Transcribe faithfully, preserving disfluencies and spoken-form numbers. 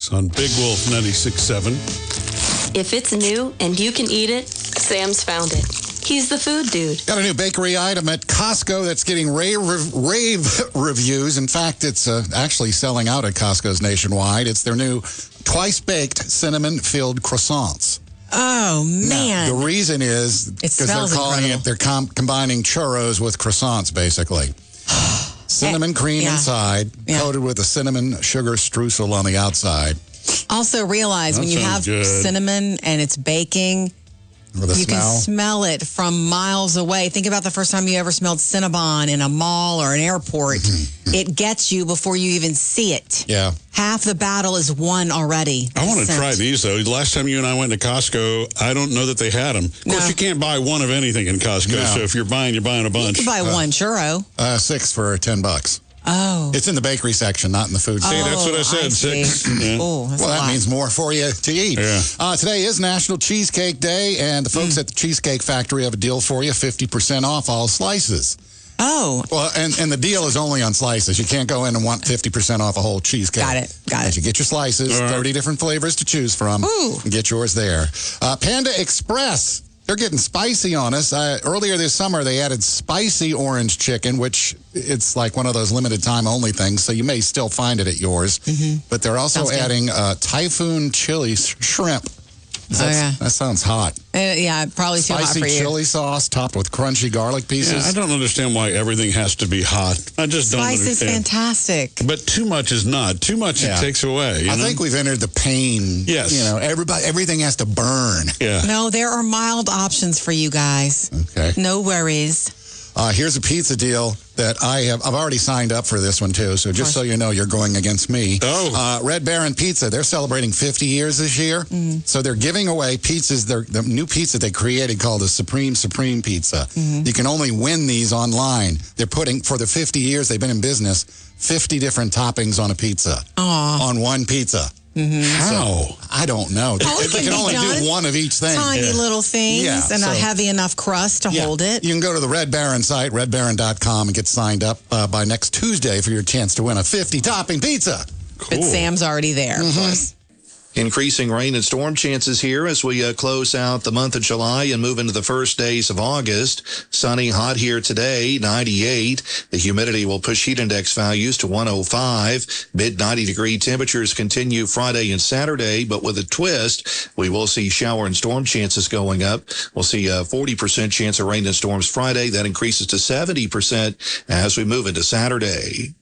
Breakfast on Big Wolf ninety-six point seven. If it's new and you can eat it, Sam's found it. He's the food dude. Got a new bakery item at Costco that's getting rave, rave reviews. In fact, it's uh, actually selling out at Costco's nationwide. It's their new twice-baked cinnamon-filled croissants. Oh, man. Now, the reason is because they're calling incredible. it, they're com- combining churros with croissants, basically. Cinnamon cream yeah. inside, yeah. coated with a cinnamon sugar streusel on the outside. Also realize That when you have sounds good. cinnamon and it's baking, With a you smell. can smell it from miles away. Think about the first time you ever smelled Cinnabon in a mall or an airport. It gets you before you even see it. Yeah. Half the battle is won already. I want to Scent. try these, though. Last time you and I went to Costco, I don't know that they had them. Of course, No. you can't buy one of anything in Costco, No. so if you're buying, you're buying a You bunch. could buy one churro. Uh, six for ten bucks. Oh. It's in the bakery section, not in the food See, section. that's what I Oh, said, I see. six. Yeah. Oh, that's Well, a that lot. means more for you to eat. Yeah. Uh, today is National Cheesecake Day, and the folks at the Cheesecake Factory have a deal for you, fifty percent off all slices. Oh, Well, and, and the deal is only on slices. You can't go in and want fifty percent off a whole cheesecake. Got it. Got But it. You get your slices, All right. thirty different flavors to choose from. Ooh. And get yours there. Uh, Panda Express. They're getting spicy on us. Uh, earlier this summer, they added spicy orange chicken, which it's like one of those limited time only things, so you may still find it at yours. Mm-hmm. But they're also Sounds good. adding uh, Typhoon chili sh- shrimp. That's, Oh, yeah. That sounds hot. Uh, yeah, probably too hot Spicy for you. chili sauce topped with crunchy garlic Yeah, pieces. I don't understand why everything has to be hot. I just don't Spice is understand. fantastic. But too much is not. Too much Yeah. it takes away. You I know? think we've entered the pain. Yes. You know, everybody, everything has to burn. Yeah. No, there are mild options for you guys. Okay. No worries. Uh, here's a pizza deal that I have. I've already signed up for this one too. So just so you know, you're going against me. Oh. Uh, Red Baron Pizza. They're celebrating fifty years this year. Mm-hmm. So they're giving away pizzas. They're, the new pizza they created called the Supreme Supreme Pizza. Mm-hmm. You can only win these online. They're putting, for the fifty years they've been in business, fifty different toppings on a pizza. Aw. On one pizza. How? I don't know. Oh, it they can can be only done. do one of each thing. Tiny Yeah. little things Yeah, and so- a heavy enough crust to Yeah. hold it. You can go to the Red Baron site, red baron dot com, and get signed up uh, by next Tuesday for your chance to win a fifty topping pizza. But Sam's already there, of course. Increasing rain and storm chances here as we uh, close out the month of July and move into the first days of August. Sunny, hot here today, ninety-eight. The humidity will push heat index values to one oh five. Mid ninety degree temperatures continue Friday and Saturday, but with a twist, we will see shower and storm chances going up. We'll see a forty percent chance of rain and storms Friday. That increases to seventy percent as we move into Saturday.